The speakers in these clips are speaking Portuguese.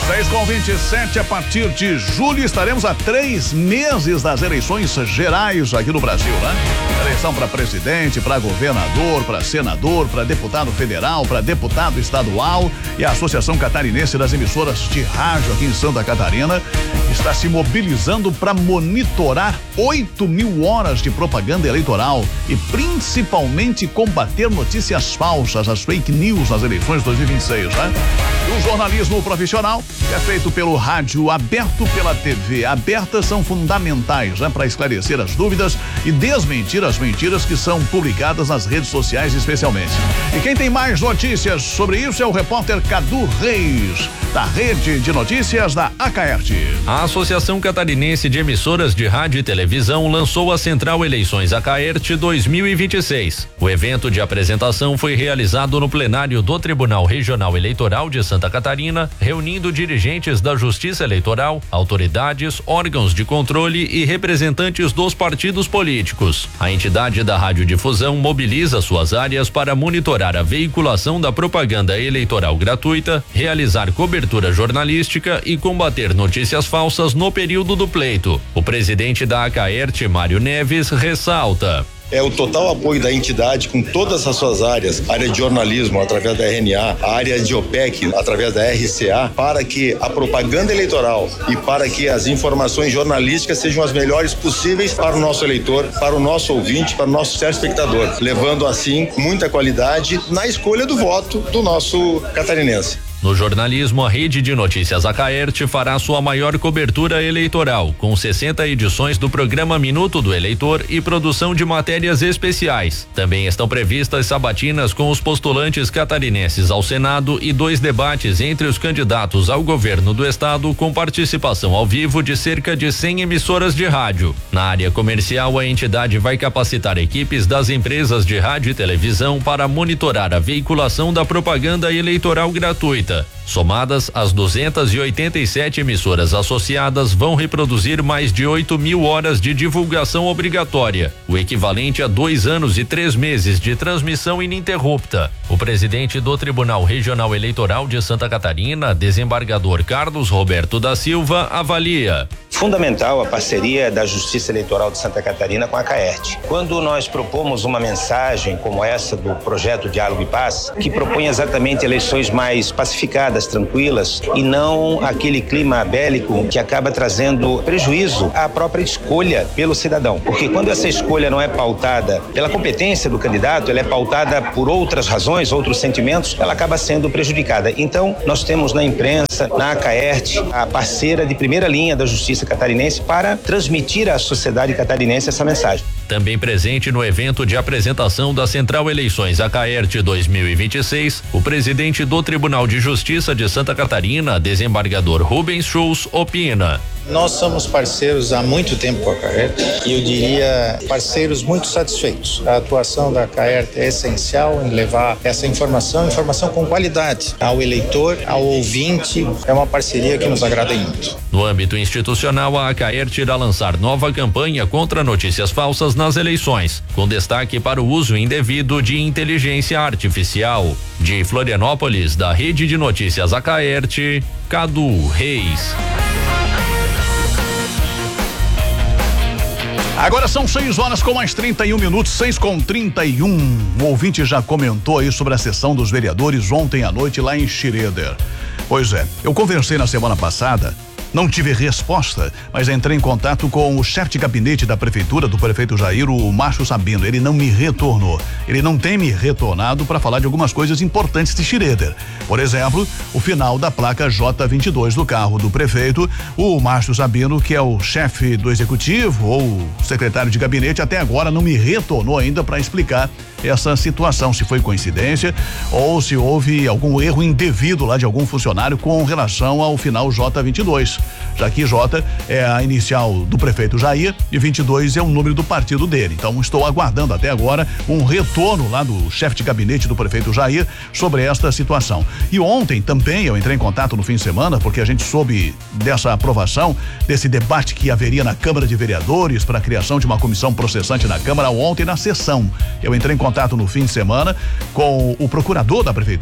6h27, a partir de julho estaremos a 3 meses das eleições gerais aqui no Brasil, né? Eleição para presidente, para governador, para senador, para deputado federal, para deputado estadual, e a Associação Catarinense das Emissoras de Rádio aqui em Santa Catarina está se mobilizando para monitorar 8.000 horas de propaganda eleitoral e principalmente combater notícias falsas, as fake news nas eleições de 2026, né? E o jornalismo profissional, que é feito pelo rádio aberto, pela TV aberta, são fundamentais, né, para esclarecer as dúvidas e desmentir as mentiras que são publicadas nas redes sociais, especialmente. E quem tem mais notícias sobre isso é o repórter Cadu Reis, da Rede de Notícias da Acaerte. A Associação Catarinense de Emissoras de Rádio e Televisão lançou a Central Eleições Acaerte 2026. O evento de apresentação foi realizado no plenário do Tribunal Regional Eleitoral de Santa Catarina, reunindo dirigentes da Justiça Eleitoral, autoridades, órgãos de controle e representantes dos partidos políticos. A entidade da radiodifusão mobiliza suas áreas para monitorar a veiculação da propaganda eleitoral gratuita, realizar cobertura jornalística e combater notícias falsas no período do pleito. O presidente da Acaerte, Mário Neves, ressalta: é o total apoio da entidade com todas as suas áreas, área de jornalismo através da RNA, a área de OPEC através da RCA, para que a propaganda eleitoral e para que as informações jornalísticas sejam as melhores possíveis para o nosso eleitor, para o nosso ouvinte, para o nosso telespectador, levando assim muita qualidade na escolha do voto do nosso catarinense. No jornalismo, a Rede de Notícias Acaerte fará sua maior cobertura eleitoral, com 60 edições do programa Minuto do Eleitor e produção de matérias especiais. Também estão previstas sabatinas com os postulantes catarinenses ao Senado e 2 debates entre os candidatos ao governo do estado, com participação ao vivo de cerca de 100 emissoras de rádio. Na área comercial, a entidade vai capacitar equipes das empresas de rádio e televisão para monitorar a veiculação da propaganda eleitoral gratuita. Somadas, as 287 emissoras associadas vão reproduzir mais de 8.000 horas de divulgação obrigatória, o equivalente a 2 anos e 3 meses de transmissão ininterrupta. O presidente do Tribunal Regional Eleitoral de Santa Catarina, desembargador Carlos Roberto da Silva, avalia: fundamental a parceria da Justiça Eleitoral de Santa Catarina com a Acaerte. Quando nós propomos uma mensagem como essa do projeto Diálogo e Paz, que propõe exatamente eleições mais pacificadas, tranquilas, e não aquele clima bélico que acaba trazendo prejuízo à própria escolha pelo cidadão. Porque quando essa escolha não é pautada pela competência do candidato, ela é pautada por outras razões, outros sentimentos, ela acaba sendo prejudicada. Então, nós temos na imprensa, na Acaerte, a parceira de primeira linha da Justiça Catarinense para transmitir à sociedade catarinense essa mensagem. Também presente no evento de apresentação da Central Eleições Acaerte 2026, o presidente do Tribunal de Justiça de Santa Catarina, desembargador Rubens Schulz, opina: nós somos parceiros há muito tempo com a Acaerte e eu diria parceiros muito satisfeitos. A atuação da Acaerte é essencial em levar essa informação com qualidade ao eleitor, ao ouvinte. É uma parceria que nos agrada muito. No âmbito institucional, a Acaerte irá lançar nova campanha contra notícias falsas nas eleições, com destaque para o uso indevido de inteligência artificial. De Florianópolis, da Rede de Notícias Acaerte, Cadu Reis. Agora são 6 horas com mais 31 minutos, 6:31. O ouvinte já comentou aí sobre a sessão dos vereadores ontem à noite lá em Schroeder. Pois é, eu conversei na semana passada, não tive resposta, mas entrei em contato com o chefe de gabinete da prefeitura, do prefeito Jair, o Márcio Sabino. Ele não me retornou. Ele não tem me retornado para falar de algumas coisas importantes de Schroeder. Por exemplo, o final da placa J22 do carro do prefeito. O Márcio Sabino, que é o chefe do executivo ou secretário de gabinete, até agora não me retornou ainda para explicar essa situação, se foi coincidência ou se houve algum erro indevido lá de algum funcionário com relação ao final J22. Já que J é a inicial do prefeito Jair e 22 é o número do partido dele. Então estou aguardando até agora um retorno lá do chefe de gabinete do prefeito Jair sobre esta situação. E ontem também eu entrei em contato no fim de semana porque a gente soube dessa aprovação, desse debate que haveria na Câmara de Vereadores para a criação de uma comissão processante na Câmara ontem na sessão. Eu entrei em contato no fim de semana com o procurador da prefeitura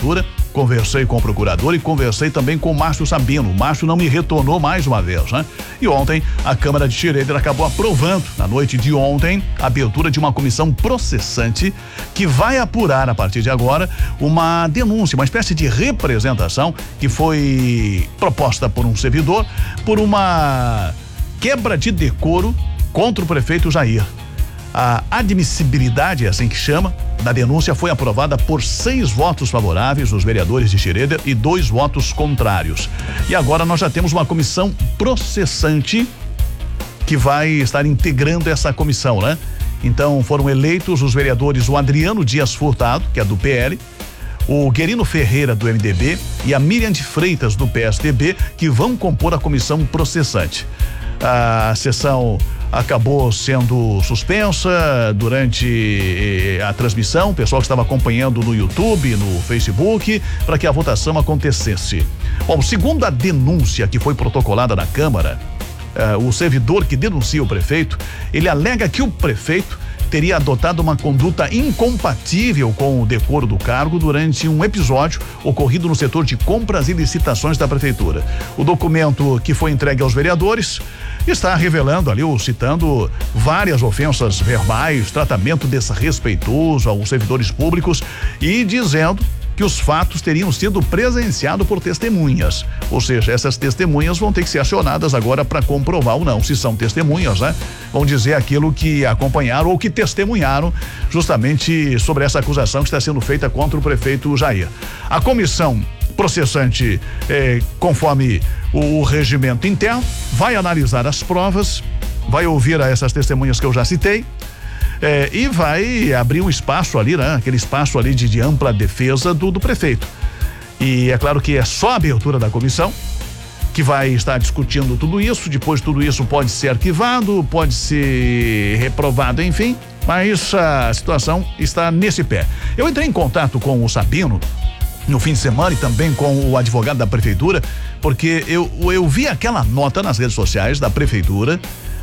conversei com o procurador e conversei também com o Márcio Sabino. O Márcio não me retornou mais uma vez, né? E ontem a Câmara de Schroeder acabou aprovando, na noite de ontem, a abertura de uma comissão processante que vai apurar a partir de agora uma denúncia, uma espécie de representação que foi proposta por um servidor por uma quebra de decoro contra o prefeito Jair. A admissibilidade, é assim que chama, da denúncia foi aprovada por 6 votos favoráveis dos vereadores de Schroeder e 2 votos contrários. E agora nós já temos uma comissão processante que vai estar integrando essa comissão, né? Então foram eleitos os vereadores o Adriano Dias Furtado, que é do PL, o Guerino Ferreira do MDB e a Miriam de Freitas do PSDB, que vão compor a comissão processante. A sessão acabou sendo suspensa durante a transmissão, o pessoal que estava acompanhando no YouTube, no Facebook, para que a votação acontecesse. Bom, segundo a denúncia que foi protocolada na Câmara, o servidor que denuncia o prefeito, ele alega que o prefeito teria adotado uma conduta incompatível com o decoro do cargo durante um episódio ocorrido no setor de compras e licitações da prefeitura. O documento que foi entregue aos vereadores está revelando ali, ou citando várias ofensas verbais, tratamento desrespeitoso aos servidores públicos e dizendo que os fatos teriam sido presenciados por testemunhas. Ou seja, essas testemunhas vão ter que ser acionadas agora para comprovar ou não, se são testemunhas, né? Vão dizer aquilo que acompanharam ou que testemunharam justamente sobre essa acusação que está sendo feita contra o prefeito Jair. A comissão processante, conforme o regimento interno, vai analisar as provas, vai ouvir essas testemunhas que eu já citei, e vai abrir um espaço ali, né? Aquele espaço ali de ampla defesa do prefeito. E é claro que é só a abertura da comissão que vai estar discutindo tudo isso. Depois tudo isso pode ser arquivado, pode ser reprovado, enfim, mas a situação está nesse pé. Eu entrei em contato com o Sabino no fim de semana e também com o advogado da prefeitura, porque eu vi aquela nota nas redes sociais da prefeitura,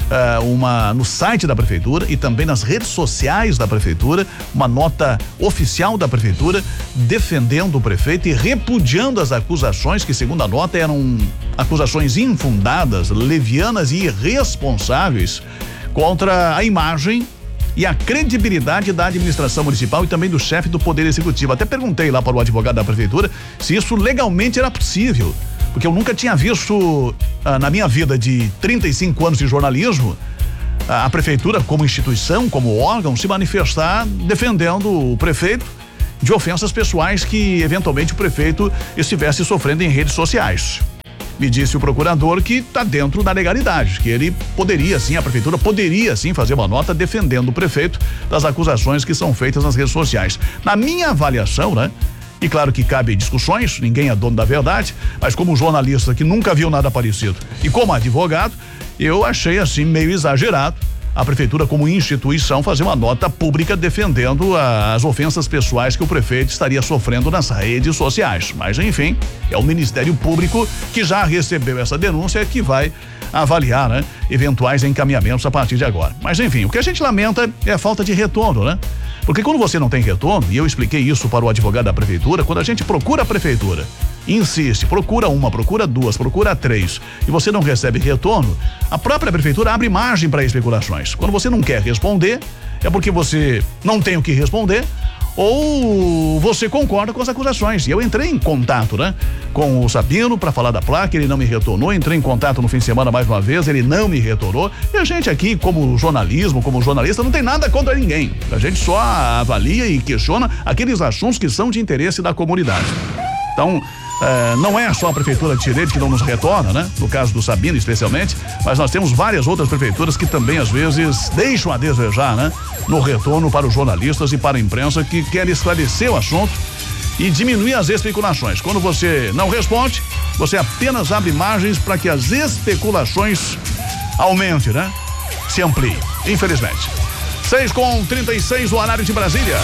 no site da prefeitura e também nas redes sociais da prefeitura, uma nota oficial da prefeitura defendendo o prefeito e repudiando as acusações que, segundo a nota, eram acusações infundadas, levianas e irresponsáveis contra a imagem e a credibilidade da administração municipal e também do chefe do Poder Executivo. Até perguntei lá para o advogado da prefeitura se isso legalmente era possível, porque eu nunca tinha visto na minha vida de 35 anos de jornalismo a prefeitura como instituição, como órgão, se manifestar defendendo o prefeito de ofensas pessoais que eventualmente o prefeito estivesse sofrendo em redes sociais. Me disse o procurador que está dentro da legalidade, que ele poderia sim, a prefeitura poderia sim fazer uma nota defendendo o prefeito das acusações que são feitas nas redes sociais. Na minha avaliação, né? E claro que cabe discussões, ninguém é dono da verdade, mas como jornalista que nunca viu nada parecido e como advogado, eu achei assim meio exagerado a prefeitura como instituição fazer uma nota pública defendendo as ofensas pessoais que o prefeito estaria sofrendo nas redes sociais. Mas enfim, é o Ministério Público que já recebeu essa denúncia que vai avaliar, né, eventuais encaminhamentos a partir de agora. Mas enfim, o que a gente lamenta é a falta de retorno, né? Porque quando você não tem retorno, e eu expliquei isso para o advogado da prefeitura, quando a gente procura a prefeitura, insiste, procura uma, procura duas, procura três, e você não recebe retorno, a própria prefeitura abre margem para especulações. Quando você não quer responder, é porque você não tem o que responder, ou você concorda com as acusações. E eu entrei em contato, né, com o Sabino para falar da placa, ele não me retornou. Entrei em contato no fim de semana mais uma vez, ele não me retornou. E a gente aqui, como jornalismo, como jornalista, não tem nada contra ninguém. A gente só avalia e questiona aqueles assuntos que são de interesse da comunidade. Então, não é só a prefeitura de Schroeder que não nos retorna, né? No caso do Sabino, especialmente, mas nós temos várias outras prefeituras que também às vezes deixam a desejar, né? No retorno para os jornalistas e para a imprensa que querem esclarecer o assunto e diminuir as especulações. Quando você não responde, você apenas abre margens para que as especulações aumentem, né? Se ampliem, infelizmente. 6:36 o horário de Brasília.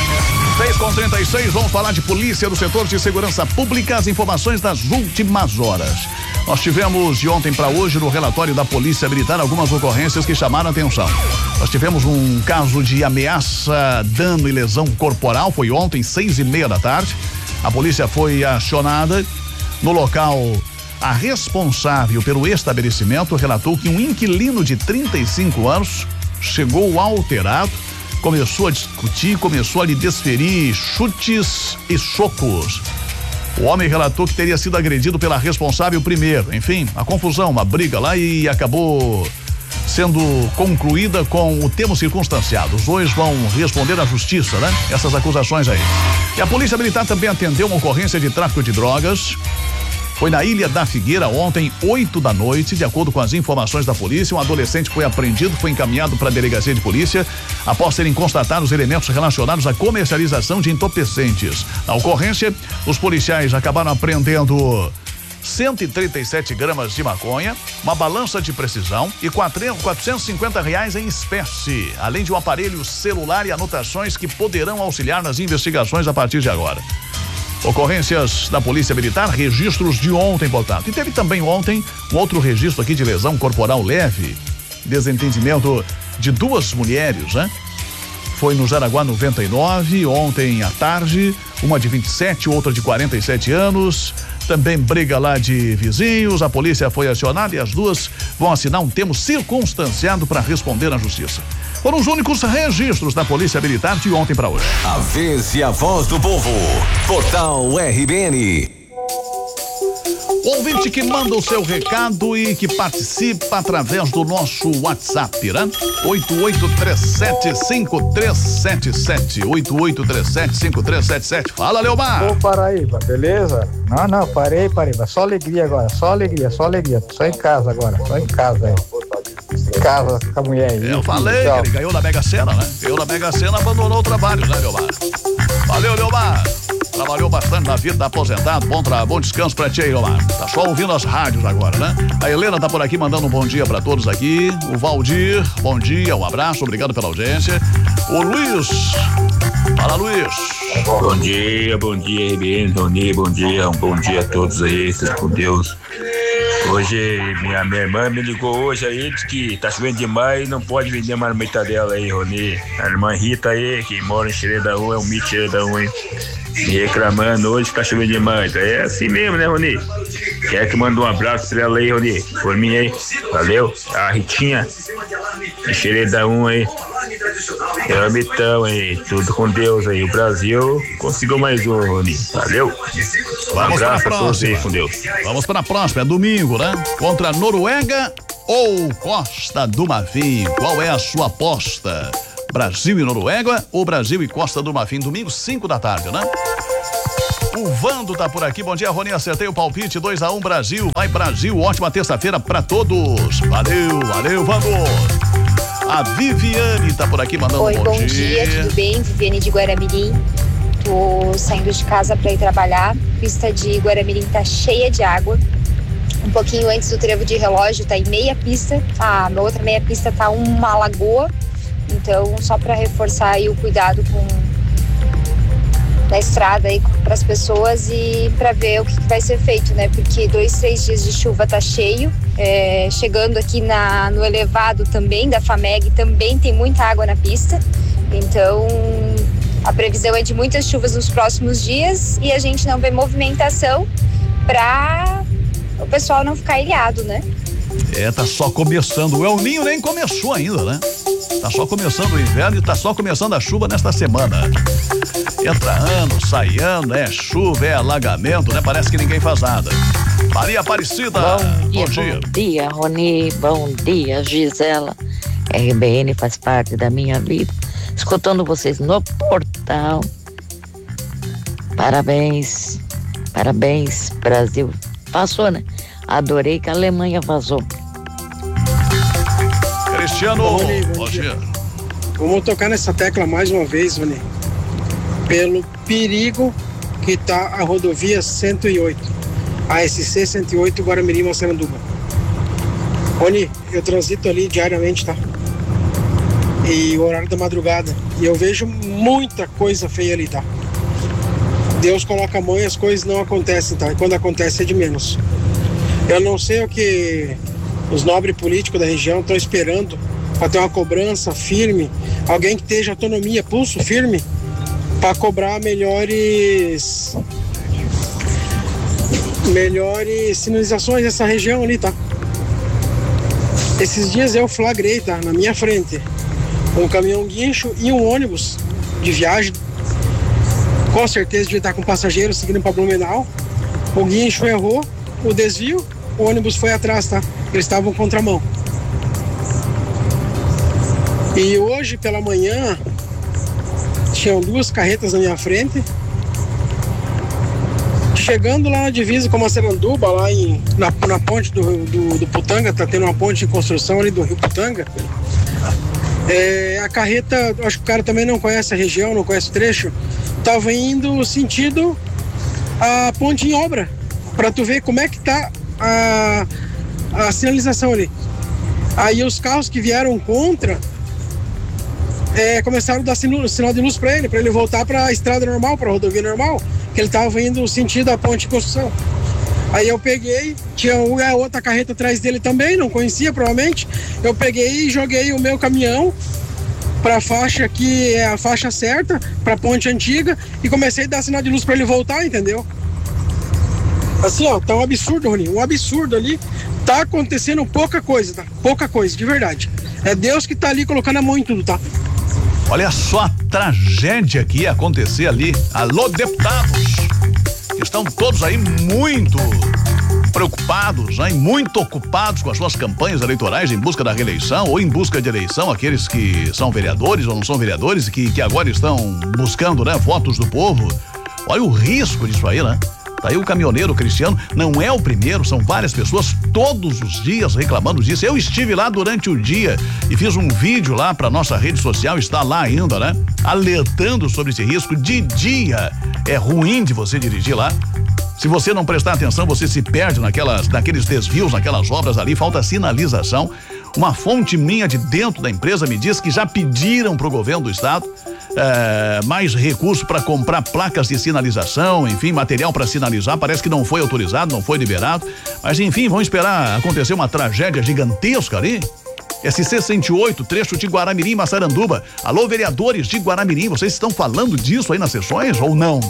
6:36, vamos falar de polícia do setor de segurança pública, as informações das últimas horas. Nós tivemos de ontem para hoje no relatório da Polícia Militar algumas ocorrências que chamaram a atenção. Nós tivemos um caso de ameaça, dano e lesão corporal, foi ontem, 6:30 da tarde. A polícia foi acionada no local. A responsável pelo estabelecimento relatou que um inquilino de 35 anos chegou alterado, começou a discutir, começou a lhe desferir chutes e socos. O homem relatou que teria sido agredido pela responsável primeiro. Enfim, a confusão, uma briga lá e acabou sendo concluída com o termo circunstanciado. Os dois vão responder à justiça, né? Essas acusações aí. E a Polícia Militar também atendeu uma ocorrência de tráfico de drogas. Foi na Ilha da Figueira ontem, 8 da noite. De acordo com as informações da polícia, um adolescente foi apreendido, foi encaminhado para a delegacia de polícia após serem constatados elementos relacionados à comercialização de entorpecentes. Na ocorrência, os policiais acabaram apreendendo 137 gramas de maconha, uma balança de precisão e R$450 em espécie, além de um aparelho celular e anotações que poderão auxiliar nas investigações a partir de agora. Ocorrências da Polícia Militar, registros de ontem, portanto. E teve também ontem um outro registro aqui de lesão corporal leve, desentendimento de duas mulheres, né? Foi no Jaraguá 99, ontem à tarde, uma de 27, outra de 47 anos. Também briga lá de vizinhos, a polícia foi acionada e as duas vão assinar um termo circunstanciado para responder à justiça. Foram os únicos registros da Polícia Militar de ontem para hoje. A vez e a voz do povo. Portal RBN. Ouvinte que manda o seu recado e que participa através do nosso WhatsApp, né? 8837-5377. 8837-5377. Fala, Leomar. Ô, Paraíba, beleza? Não, parei. Só alegria agora, só alegria. Só em casa agora, só em casa aí. Em casa com a mulher aí. Eu falei que ele ganhou na Mega Sena, né? Ganhou na Mega Sena, abandonou o trabalho, né, Leomar? Valeu, Leomar. Trabalhou bastante na vida, tá aposentado, bom descanso pra ti aí, Leomar. Tá só ouvindo as rádios agora, né? A Helena tá por aqui mandando um bom dia pra todos aqui. O Valdir, bom dia, um abraço, obrigado pela audiência. O Luiz, fala, Luiz. Bom dia, RBN, bom dia a todos aí, seja com Deus. Hoje, minha irmã me ligou hoje aí, disse que tá chovendo demais e não pode vender marmita dela aí, Rony. A irmã Rita aí, que mora em Xereda-1, é um mito Xereda-1, hein? Me reclamando hoje que tá chovendo demais. É assim mesmo, né, Rony? Quer que mande um abraço pra ela aí, Rony? Por mim aí. Valeu. A Ritinha, em Xereda-1 aí. É o mitão aí, tudo com Deus aí. O Brasil conseguiu mais um, Rony. Valeu. Um abraço a todos aí, com Deus. Vamos para a próxima, é domingo, né? Contra Noruega ou Costa do Marfim. Qual é a sua aposta? Brasil e Noruega ou Brasil e Costa do Marfim? Domingo, 5 da tarde, né? O Vando tá por aqui. Bom dia, Rony. Acertei o palpite. 2-1 Brasil. Vai, Brasil. Ótima terça-feira pra todos. Valeu, Vando. A Viviane tá por aqui mandando um bom dia. Oi, bom dia, tudo bem? Viviane de Guaramirim. Tô saindo de casa para ir trabalhar. A pista de Guaramirim tá cheia de água. Um pouquinho antes do trevo de relógio tá em meia pista. A outra meia pista tá uma lagoa. Então, só para reforçar aí o cuidado na estrada aí para as pessoas e para ver o que vai ser feito, né? Porque 2-3 dias de chuva tá cheio. Chegando aqui no elevado também da FAMEG, também tem muita água na pista. Então, a previsão é de muitas chuvas nos próximos dias e a gente não vê movimentação para o pessoal não ficar ilhado, né? Tá só começando. O El Ninho nem começou ainda, né? Tá só começando o inverno e tá só começando a chuva nesta semana. Entra ano, sai ano, é chuva, é alagamento, né? Parece que ninguém faz nada. Maria Aparecida, bom dia. Bom dia, Rony, bom dia, Gisela. RBN faz parte da minha vida. Escutando vocês no portal. Parabéns, Brasil. Passou, né? Adorei que a Alemanha vazou. Cristiano, bom dia. Vamos tocar nessa tecla mais uma vez, Rony. Pelo perigo que está a rodovia 108, a SC 108 Guaramirim-Massaranduba. Rony, eu transito ali diariamente, tá? E o horário da madrugada. E eu vejo muita coisa feia ali, tá? Deus coloca a mão e as coisas não acontecem, tá? E quando acontece é de menos. Eu não sei o que os nobres políticos da região estão esperando para ter uma cobrança firme, alguém que esteja autonomia, pulso firme, para cobrar melhores melhores sinalizações nessa região ali, tá? Esses dias eu flagrei, tá? Na minha frente, um caminhão guincho e um ônibus de viagem. Com certeza devia estar com passageiros seguindo para Blumenau. O guincho errou o desvio, o ônibus foi atrás, tá? Eles estavam contramão. E hoje pela manhã tinham 2 carretas na minha frente. Chegando lá na divisa com a Massaranduba, lá na ponte do Putanga, tá tendo uma ponte em construção ali do Rio Putanga. A carreta, acho que o cara também não conhece a região, não conhece o trecho, tava indo sentido a ponte em obra, para tu ver como é que tá a sinalização ali. Aí os carros que vieram contra começaram a dar sinal de luz para ele voltar para a estrada normal, para a rodovia normal, que ele tava indo sentido a ponte em construção. Aí eu peguei, tinha outra carreta atrás dele também, não conhecia provavelmente. Eu peguei e joguei o meu caminhão para a faixa que é a faixa certa, para a ponte antiga, e comecei a dar sinal de luz para ele voltar, entendeu? Assim, ó, tá um absurdo, Rony, um absurdo ali. Tá acontecendo pouca coisa, tá? Pouca coisa, de verdade. É Deus que tá ali colocando a mão em tudo, tá? Olha só a tragédia que ia acontecer ali. Alô, deputados, que estão todos aí muito preocupados, né? Muito ocupados com as suas campanhas eleitorais em busca da reeleição ou em busca de eleição, aqueles que são vereadores ou não são vereadores e que agora estão buscando, né, votos do povo. Olha o risco disso aí, né? Tá aí o caminhoneiro Cristiano, não é o primeiro, são várias pessoas todos os dias reclamando disso. Eu estive lá durante o dia e fiz um vídeo lá pra nossa rede social, está lá ainda, né? Alertando sobre esse risco. De dia é ruim de você dirigir lá. Se você não prestar atenção, você se perde naqueles desvios, naquelas obras ali, falta sinalização. Uma fonte minha de dentro da empresa me diz que já pediram pro governo do estado mais recurso para comprar placas de sinalização, enfim, material para sinalizar. Parece que não foi autorizado, não foi liberado, mas enfim, vamos esperar acontecer uma tragédia gigantesca ali. SC 108, trecho de Guaramirim, Massaranduba. Alô, vereadores de Guaramirim, vocês estão falando disso aí nas sessões ou não?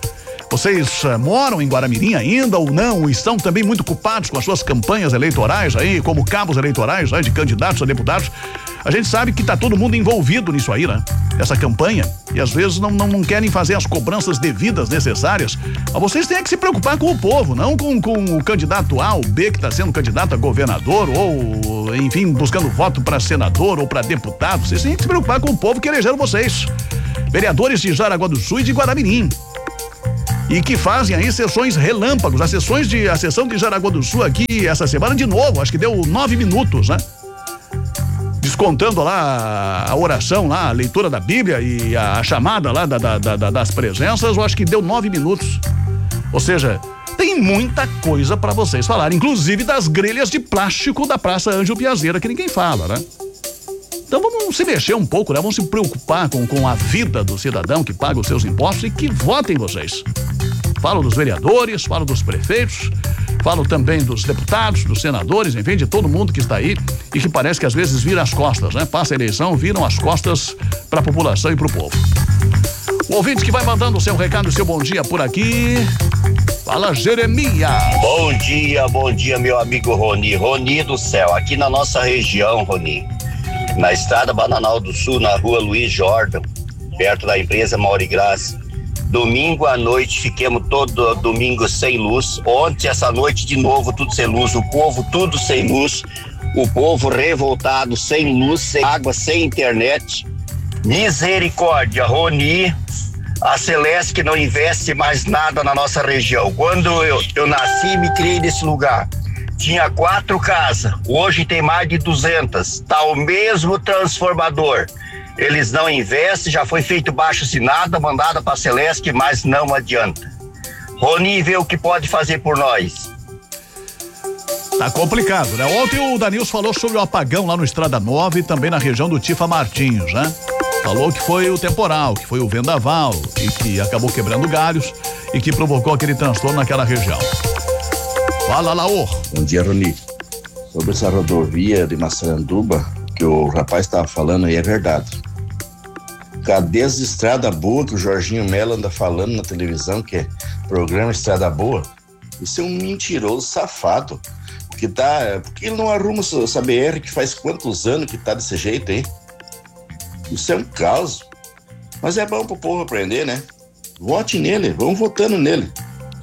Vocês moram em Guaramirim ainda ou não? Estão também muito ocupados com as suas campanhas eleitorais aí, como cabos eleitorais, né, de candidatos a deputados? A gente sabe que tá todo mundo envolvido nisso aí, né? Essa campanha. E às vezes não querem fazer as cobranças devidas, necessárias. Mas vocês têm que se preocupar com o povo, não com o candidato A ou B que está sendo candidato a governador ou, enfim, buscando voto para senador ou para deputado. Vocês têm que se preocupar com o povo que elegeram vocês. Vereadores de Jaraguá do Sul e de Guaramirim. E que fazem aí sessões relâmpagos. A sessão de Jaraguá do Sul aqui essa semana de novo, acho que deu 9 minutos, né? Descontando lá a oração, lá, a leitura da Bíblia e a chamada lá das presenças, eu acho que deu 9 minutos. Ou seja, tem muita coisa para vocês falarem, inclusive das grelhas de plástico da Praça Ângelo Piazeira, que ninguém fala, né? Então vamos se mexer um pouco, né? Vamos se preocupar com a vida do cidadão que paga os seus impostos e que votem vocês. Falo dos vereadores, falo dos prefeitos, falo também dos deputados, dos senadores, enfim, de todo mundo que está aí e que parece que às vezes vira as costas, né? Passa a eleição, viram as costas para a população e para o povo. O ouvinte que vai mandando o seu recado, o seu bom dia por aqui. Fala, Jeremias. Bom dia, meu amigo Rony. Rony do céu, aqui na nossa região, Rony, na estrada Bananal do Sul, na rua Luiz Jordan, perto da empresa Mauri Graça. Domingo à noite, fiquemos todo domingo sem luz. Ontem, essa noite, de novo, tudo sem luz. O povo, tudo sem luz. O povo revoltado, sem luz, sem água, sem internet. Misericórdia, Rony. A Celeste que não investe mais nada na nossa região. Quando eu nasci e me criei nesse lugar, tinha 4 casas. Hoje tem mais de 200. Tá o mesmo transformador. Eles não investem, já foi feito baixo-assinada, mandada para a Celeste, mas não adianta. Rony, vê o que pode fazer por nós. Tá complicado, né? Ontem o Danilson falou sobre o apagão lá no Estrada Nova e também na região do Tifa Martins, né? Falou que foi o temporal, que foi o vendaval e que acabou quebrando galhos e que provocou aquele transtorno naquela região. Fala, Laor. Bom dia, Rony. Sobre essa rodovia de Massaranduba, que o rapaz estava falando aí, é verdade. Cadê as estrada boa que o Jorginho Mello anda falando na televisão, que é programa Estrada Boa? Isso é um mentiroso safado. Porque ele não arruma essa BR que faz quantos anos que tá desse jeito, hein? Isso é um caos. Mas é bom pro povo aprender, né? Vote nele, vamos votando nele.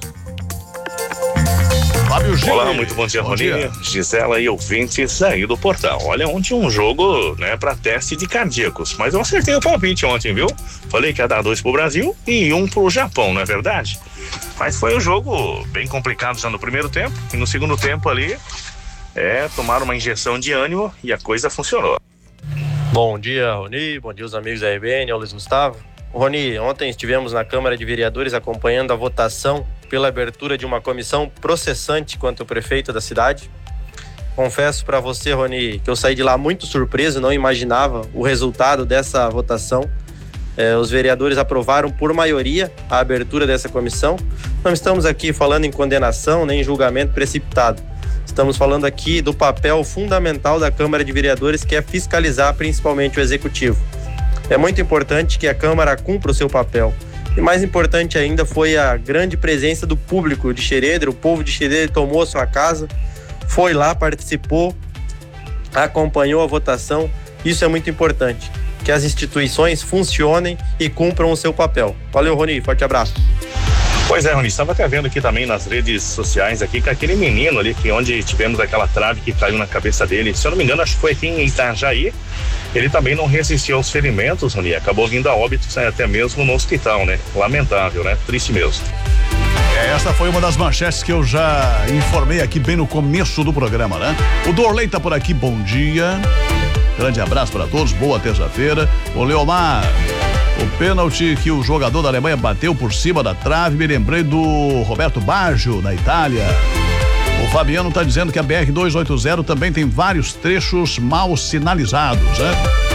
Olá, muito bom dia, Rony, Gisela e ouvintes aí do portal. Olha, ontem um jogo, né, pra teste de cardíacos, mas eu acertei o palpite ontem, viu? Falei que ia dar 2 pro Brasil e 1 pro Japão, não é verdade? Mas foi um jogo bem complicado já no primeiro tempo, e no segundo tempo ali, tomaram uma injeção de ânimo e a coisa funcionou. Bom dia, Rony, bom dia os amigos da RBN, Luiz Gustavo. Rony, ontem estivemos na Câmara de Vereadores acompanhando a votação pela abertura de uma comissão processante contra o prefeito da cidade. Confesso para você, Rony, que eu saí de lá muito surpreso, não imaginava o resultado dessa votação. Os vereadores aprovaram por maioria a abertura dessa comissão. Não estamos aqui falando em condenação nem em julgamento precipitado. Estamos falando aqui do papel fundamental da Câmara de Vereadores, que é fiscalizar principalmente o Executivo. É muito importante que a Câmara cumpra o seu papel. E mais importante ainda foi a grande presença do público de Xereder. O povo de Xereder tomou a sua casa, foi lá, participou, acompanhou a votação. Isso é muito importante. Que as instituições funcionem e cumpram o seu papel. Valeu, Rony. Forte abraço. Pois é, Rony, estava até vendo aqui também nas redes sociais aqui que aquele menino ali, que onde tivemos aquela trave que caiu na cabeça dele, se eu não me engano, acho que foi aqui em Itajaí, ele também não resistiu aos ferimentos, Rony, acabou vindo a óbito até mesmo no hospital, né? Lamentável, né? Triste mesmo. Essa foi uma das manchetes que eu já informei aqui bem no começo do programa, né? O Dorley tá por aqui, bom dia. Grande abraço para todos, boa terça-feira. O Leomar, o pênalti que o jogador da Alemanha bateu por cima da trave, me lembrei do Roberto Baggio, na Itália. O Fabiano tá dizendo que a BR-280 também tem vários trechos mal sinalizados, né?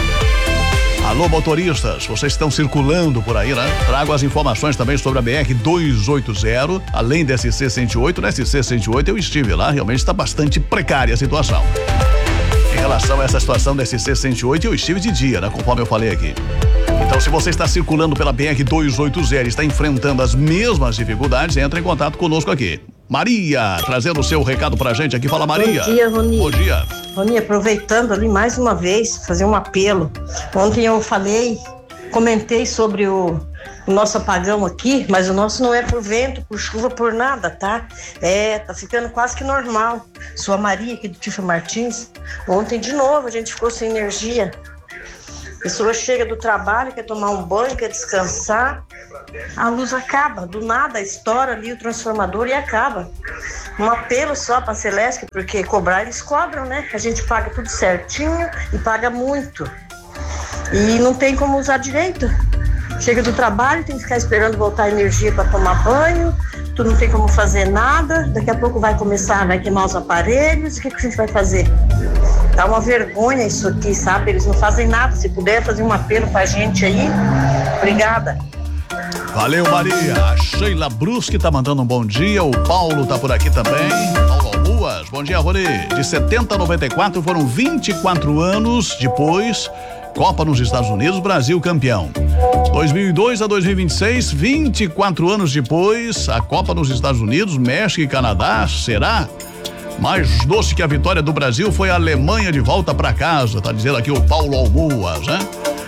Alô, motoristas, vocês estão circulando por aí, né? Trago as informações também sobre a BR-280, além da SC-108. Na SC-108 eu estive lá, realmente está bastante precária a situação. Em relação a essa situação da SC-108, eu estive de dia, né? Conforme eu falei aqui. Então, se você está circulando pela BR-280 e está enfrentando as mesmas dificuldades, entre em contato conosco aqui. Maria, trazendo o seu recado pra gente aqui. Fala, Maria. Bom dia, Rony. Bom dia. Rony, aproveitando ali mais uma vez, fazer um apelo. Ontem eu comentei sobre o nosso apagão aqui, mas o nosso não é por vento, por chuva, por nada, tá? Tá ficando quase que normal. Sou a Maria aqui do Tifa Martins. Ontem, de novo, a gente ficou sem energia. A pessoa chega do trabalho, quer tomar um banho, quer descansar, a luz acaba, do nada estoura ali o transformador e acaba. Um apelo só para a Celesc, porque cobrar eles cobram, né? A gente paga tudo certinho e paga muito. E não tem como usar direito. Chega do trabalho, tem que ficar esperando voltar a energia para tomar banho, tu não tem como fazer nada, daqui a pouco vai queimar os aparelhos, o que a gente vai fazer? Dá uma vergonha isso aqui, sabe? Eles não fazem nada. Se puder fazer um apelo pra gente aí, obrigada. Valeu, Maria. A Sheila Brusque tá mandando um bom dia. O Paulo tá por aqui também. Paulo Almuas, bom dia, Rony. De 70 a 94 foram 24 anos depois. Copa nos Estados Unidos, Brasil campeão. 2002 a 2026, 24 anos depois, a Copa nos Estados Unidos, México e Canadá, será? Mais doce que a vitória do Brasil foi a Alemanha de volta para casa, tá dizendo aqui o Paulo Almuas, né?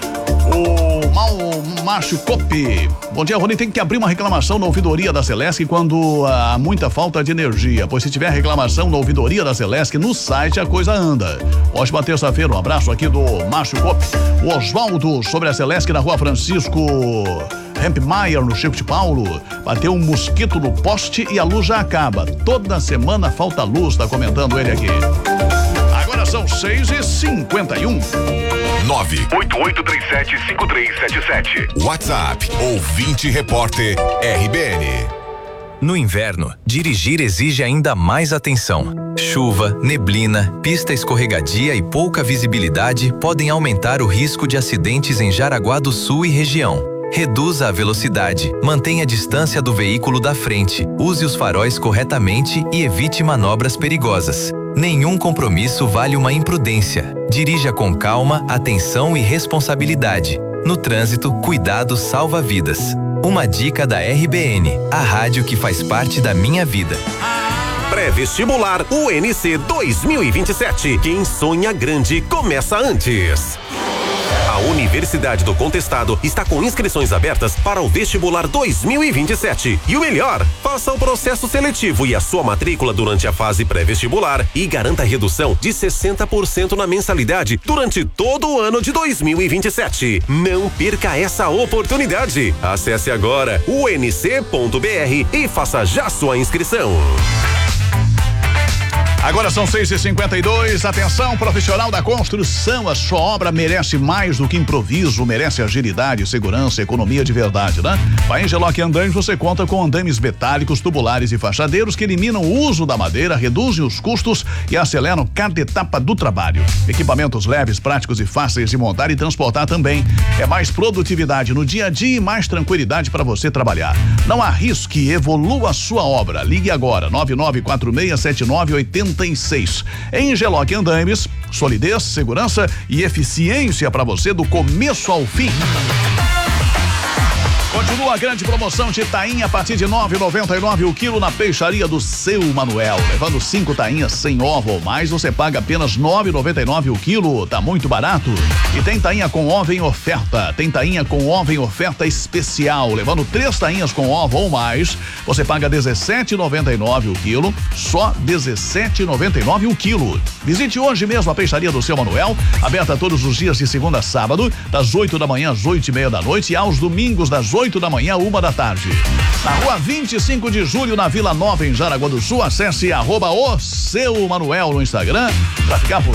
O Márcio Copi. Bom dia, Rony. Tem que abrir uma reclamação na ouvidoria da Celesc quando há muita falta de energia, pois se tiver reclamação na ouvidoria da Celesc, no site a coisa anda. Ótima terça-feira, um abraço aqui do Márcio Copi. O Oswaldo, sobre a Celesc na rua Francisco Hempmeyer, no Chico de Paulo. Bateu um mosquito no poste e a luz já acaba. Toda semana falta luz, tá comentando ele aqui. Agora são 6h51. 988375377. WhatsApp ouvinte repórter RBN. No inverno, dirigir exige ainda mais atenção. Chuva, neblina, pista escorregadia e pouca visibilidade podem aumentar o risco de acidentes em Jaraguá do Sul e região. Reduza a velocidade, mantenha a distância do veículo da frente, use os faróis corretamente e evite manobras perigosas. Nenhum compromisso vale uma imprudência. Dirija com calma, atenção e responsabilidade. No trânsito, cuidado salva vidas. Uma dica da RBN, a rádio que faz parte da minha vida. Pré-vestibular UNC 2027. Quem sonha grande começa antes. A Universidade do Contestado está com inscrições abertas para o vestibular 2027. E o melhor, faça o processo seletivo e a sua matrícula durante a fase pré-vestibular e garanta redução de 60% na mensalidade durante todo o ano de 2027. Não perca essa oportunidade. Acesse agora unc.br e faça já sua inscrição. Agora são 6h52, atenção, profissional da construção, a sua obra merece mais do que improviso, merece agilidade, segurança, economia de verdade, né? Vai em Geloc Andames, você conta com andames metálicos, tubulares e fachadeiros que eliminam o uso da madeira, reduzem os custos e aceleram cada etapa do trabalho. Equipamentos leves, práticos e fáceis de montar e transportar também. É mais produtividade no dia a dia e mais tranquilidade para você trabalhar. Não arrisque, evolua a sua obra. Ligue agora, 99467980. Em Geloc Andames, solidez, segurança e eficiência para você do começo ao fim. Continua a grande promoção de tainha a partir de R$ 9,99 o quilo na peixaria do Seu Manuel. Levando 5 tainhas sem ovo ou mais, você paga apenas R$ 9,99 o quilo. Tá muito barato. E tem tainha com ovo em oferta. Tem tainha com ovo em oferta especial. Levando 3 tainhas com ovo ou mais, você paga R$ 17,99 o quilo. Só R$ 17,99 o quilo. Visite hoje mesmo a peixaria do Seu Manuel. Aberta todos os dias de segunda a sábado, das 8 da manhã às 8:30 da noite e aos domingos das 8 da manhã, 1 da tarde. Na rua 25 de julho, na Vila Nova, em Jaraguá do Sul. Acesse @o Seu Manuel no Instagram para ficar por